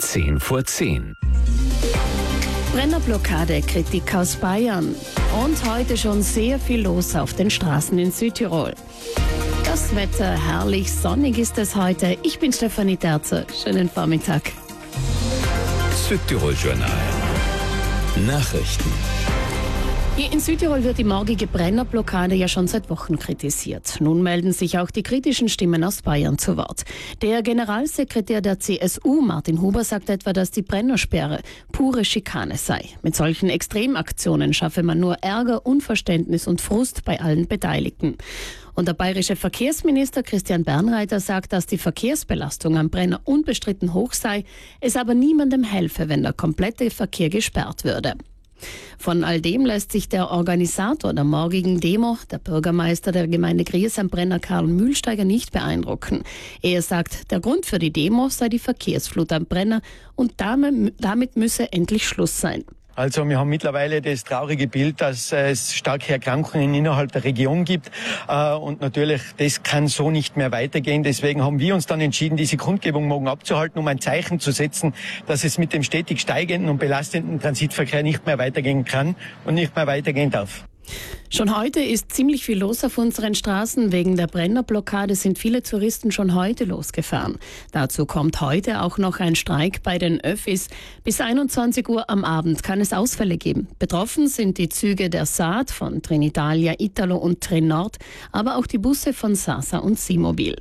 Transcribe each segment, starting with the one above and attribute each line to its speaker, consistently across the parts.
Speaker 1: 10:10.
Speaker 2: Brennerblockade, Kritik aus Bayern und heute schon sehr viel los auf den Straßen in Südtirol. Das Wetter herrlich sonnig ist es heute. Ich bin Stefanie Terzer. Schönen Vormittag.
Speaker 1: Südtirol-Journal. Nachrichten.
Speaker 2: Hier in Südtirol wird die morgige Brennerblockade ja schon seit Wochen kritisiert. Nun melden sich auch die kritischen Stimmen aus Bayern zu Wort. Der Generalsekretär der CSU, Martin Huber, sagt etwa, dass die Brennersperre pure Schikane sei. Mit solchen Extremaktionen schaffe man nur Ärger, Unverständnis und Frust bei allen Beteiligten. Und der bayerische Verkehrsminister Christian Bernreiter sagt, dass die Verkehrsbelastung am Brenner unbestritten hoch sei, es aber niemandem helfe, wenn der komplette Verkehr gesperrt würde. Von all dem lässt sich der Organisator der morgigen Demo, der Bürgermeister der Gemeinde Gries am Brenner Karl Mühlsteiger, nicht beeindrucken. Er sagt, der Grund für die Demo sei die Verkehrsflut am Brenner und damit müsse endlich Schluss sein.
Speaker 3: Also wir haben mittlerweile das traurige Bild, dass es starke Erkrankungen innerhalb der Region gibt und natürlich, das kann so nicht mehr weitergehen. Deswegen haben wir uns dann entschieden, diese Kundgebung morgen abzuhalten, um ein Zeichen zu setzen, dass es mit dem stetig steigenden und belastenden Transitverkehr nicht mehr weitergehen kann und nicht mehr weitergehen darf.
Speaker 2: Schon heute ist ziemlich viel los auf unseren Straßen. Wegen der Brennerblockade sind viele Touristen schon heute losgefahren. Dazu kommt heute auch noch ein Streik bei den Öffis. Bis 21 Uhr am Abend kann es Ausfälle geben. Betroffen sind die Züge der Saat von Trenitalia, Italo und Trenord, aber auch die Busse von Sasa und Simobil.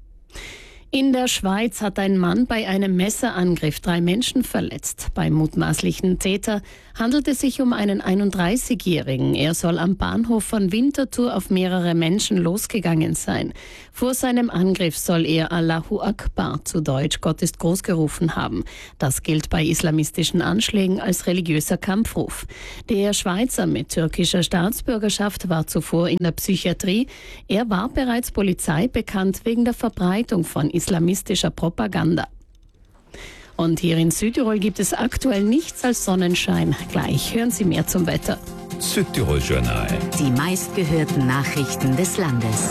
Speaker 2: In der Schweiz hat ein Mann bei einem Messerangriff 3 Menschen verletzt. Beim mutmaßlichen Täter handelt es sich um einen 31-Jährigen. Er soll am Bahnhof von Winterthur auf mehrere Menschen losgegangen sein. Vor seinem Angriff soll er Allahu Akbar, zu Deutsch Gott ist groß, gerufen haben. Das gilt bei islamistischen Anschlägen als religiöser Kampfruf. Der Schweizer mit türkischer Staatsbürgerschaft war zuvor in der Psychiatrie. Er war bereits Polizei bekannt wegen der Verbreitung von islamistischer Propaganda. Und hier in Südtirol gibt es aktuell nichts als Sonnenschein. Gleich hören Sie mehr zum Wetter.
Speaker 1: Südtirol-Journal.
Speaker 4: Die meistgehörten Nachrichten des Landes.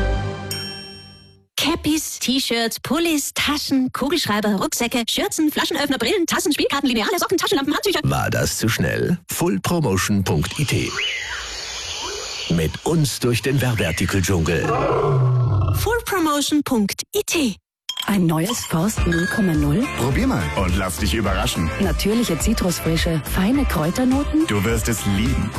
Speaker 4: Cappies, T-Shirts, Pullis, Taschen, Kugelschreiber, Rucksäcke, Schürzen, Flaschenöffner, Brillen, Tassen, Spielkarten, Lineale, Socken, Taschenlampen, Handtücher.
Speaker 5: War das zu schnell? Fullpromotion.it. Mit uns durch den Werbeartikeldschungel.
Speaker 4: Fullpromotion.it.
Speaker 6: Ein neues Forst 0,0?
Speaker 7: Probier mal und lass dich überraschen.
Speaker 6: Natürliche Zitrusfrische, feine Kräuternoten?
Speaker 7: Du wirst es lieben.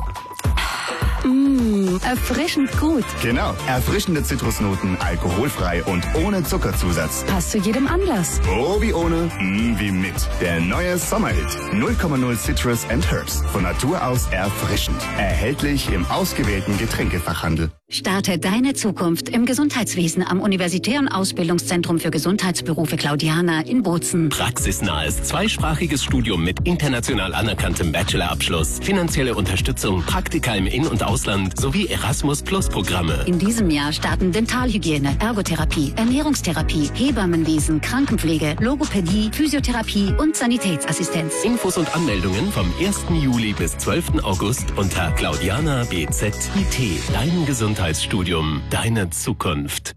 Speaker 6: Erfrischend gut.
Speaker 7: Genau, erfrischende Zitrusnoten, alkoholfrei und ohne Zuckerzusatz.
Speaker 6: Passt zu jedem Anlass.
Speaker 7: Oh, wie ohne, wie mit. Der neue Sommerhit. 0,0 Citrus and Herbs. Von Natur aus erfrischend. Erhältlich im ausgewählten Getränkefachhandel.
Speaker 4: Starte deine Zukunft im Gesundheitswesen am Universitären Ausbildungszentrum für Gesundheitsberufe Claudiana in Bozen.
Speaker 8: Praxisnahes zweisprachiges Studium mit international anerkanntem Bachelorabschluss, finanzielle Unterstützung, Praktika im In- und Ausland sowie Erasmus-Plus-Programme.
Speaker 4: In diesem Jahr starten Dentalhygiene, Ergotherapie, Ernährungstherapie, Hebammenwesen, Krankenpflege, Logopädie, Physiotherapie und Sanitätsassistenz.
Speaker 8: Infos und Anmeldungen vom 1. Juli bis 12. August unter Claudiana BZIT. Dein Gesundheitsstudium, deine Zukunft.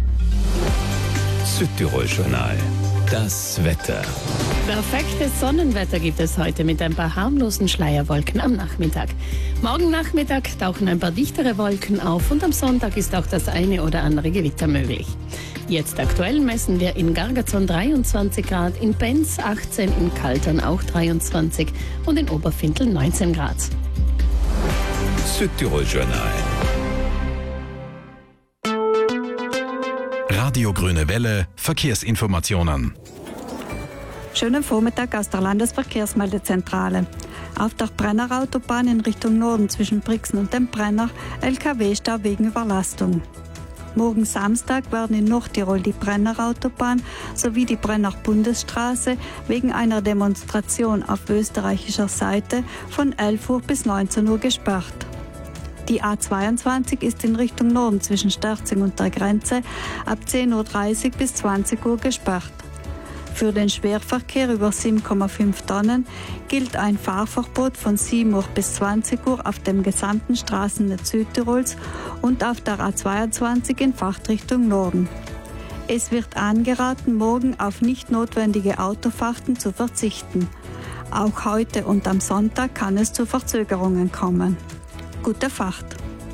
Speaker 1: Südtirol-Journal. Das Wetter.
Speaker 2: Perfektes Sonnenwetter gibt es heute mit ein paar harmlosen Schleierwolken am Nachmittag. Morgen Nachmittag tauchen ein paar dichtere Wolken auf und am Sonntag ist auch das eine oder andere Gewitter möglich. Jetzt aktuell messen wir in Gargazon 23 Grad, in Benz 18, in Kaltern auch 23 und in Oberfintel 19 Grad.
Speaker 1: Südtirol-Journal.
Speaker 9: Radio Grüne Welle, Verkehrsinformationen.
Speaker 10: Schönen Vormittag aus der Landesverkehrsmeldezentrale. Auf der Brennerautobahn in Richtung Norden zwischen Brixen und dem Brenner LKW-Stau wegen Überlastung. Morgen Samstag werden in Nordtirol die Brennerautobahn sowie die Brenner-Bundesstraße wegen einer Demonstration auf österreichischer Seite von 11 Uhr bis 19 Uhr gesperrt. Die A22 ist in Richtung Norden zwischen Sterzing und der Grenze ab 10.30 Uhr bis 20 Uhr gesperrt. Für den Schwerverkehr über 7,5 Tonnen gilt ein Fahrverbot von 7 Uhr bis 20 Uhr auf dem gesamten Straßennetz Südtirols und auf der A22 in Fahrtrichtung Norden. Es wird angeraten, morgen auf nicht notwendige Autofahrten zu verzichten. Auch heute und am Sonntag kann es zu Verzögerungen kommen. Gute Fahrt!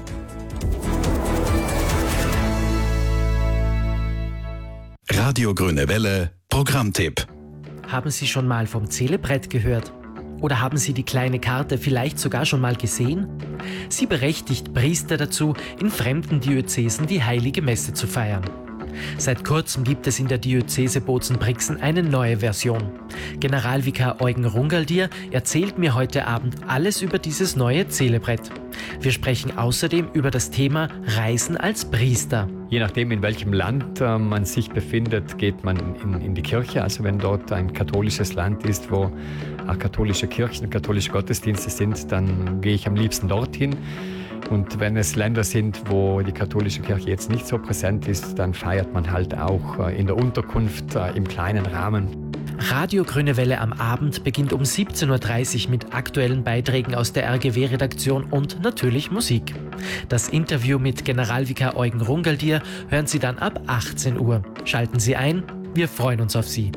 Speaker 9: Radio Grüne Welle, Programmtipp.
Speaker 11: Haben Sie schon mal vom Zählebrett gehört? Oder haben Sie die kleine Karte vielleicht sogar schon mal gesehen? Sie berechtigt Priester dazu, in fremden Diözesen die Heilige Messe zu feiern. Seit kurzem gibt es in der Diözese Bozen-Brixen eine neue Version. Generalvikar Eugen Rungaldier erzählt mir heute Abend alles über dieses neue Zählebrett. Wir sprechen außerdem über das Thema Reisen als Priester.
Speaker 12: Je nachdem, in welchem Land man sich befindet, geht man in die Kirche. Also wenn dort ein katholisches Land ist, wo auch katholische Kirchen, katholische Gottesdienste sind, dann gehe ich am liebsten dorthin. Und wenn es Länder sind, wo die katholische Kirche jetzt nicht so präsent ist, dann feiert man halt auch in der Unterkunft im kleinen Rahmen.
Speaker 11: Radio Grüne Welle am Abend beginnt um 17.30 Uhr mit aktuellen Beiträgen aus der RGW-Redaktion und natürlich Musik. Das Interview mit Generalvikar Eugen Rungaldier hören Sie dann ab 18 Uhr. Schalten Sie ein, wir freuen uns auf Sie.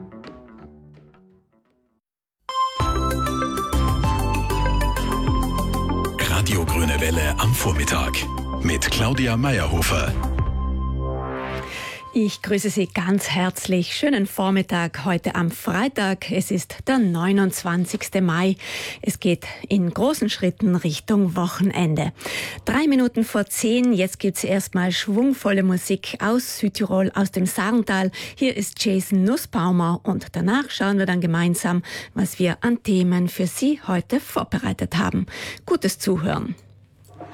Speaker 9: Radio Grüne Welle am Vormittag mit Claudia Meyerhofer.
Speaker 6: Ich grüße Sie ganz herzlich. Schönen Vormittag heute am Freitag. Es ist der 29. Mai. Es geht in großen Schritten Richtung Wochenende. 3 Minuten vor 10. Jetzt gibt's erstmal schwungvolle Musik aus Südtirol, aus dem Sarntal. Hier ist Jason Nussbaumer und danach schauen wir dann gemeinsam, was wir an Themen für Sie heute vorbereitet haben. Gutes Zuhören.